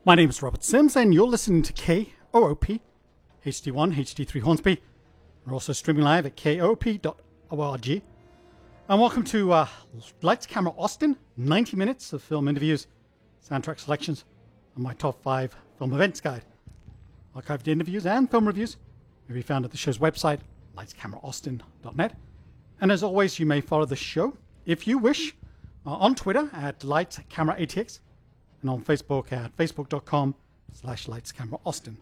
My name is Robert Sims, and you're listening to KOOP, HD1, HD3 Hornsby. We're also streaming live at koop.org. And welcome to Lights Camera Austin, 90 minutes of film interviews, soundtrack selections, and my top 5 film events guide. Archived interviews and film reviews may be found at the show's website, lightscameraaustin.net. And as always, you may follow the show, if you wish, on Twitter at LightsCameraATX, and on Facebook at facebook.com/lightscameraAustin.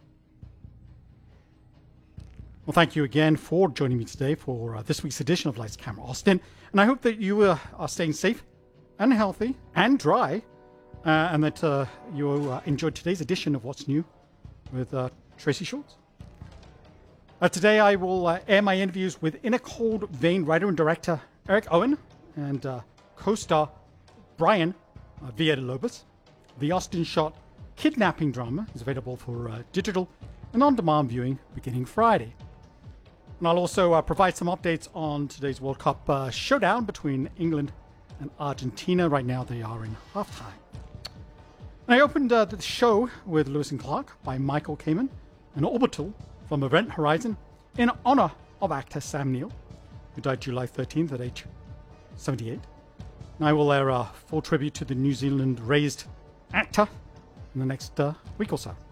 Well, thank you again for joining me today for this week's edition of Lights Camera Austin. And I hope that you are staying safe and healthy and dry, and that you enjoyed today's edition of What's New with Tracy Shorts. Today I will air my interviews with In a Cold Vein writer and director Eric Owen and co-star Brian Villalobos. The Austin Shot kidnapping drama is available for digital and on-demand viewing beginning Friday. And I'll also provide some updates on today's World Cup showdown between England and Argentina. Right now they are in halftime. And I opened the show with Lewis and Clark by Michael Kamen and Orbital from Event Horizon in honor of actor Sam Neill, who died July 13th at age 78. And I will air a full tribute to the New Zealand-raised actor in the next week or so.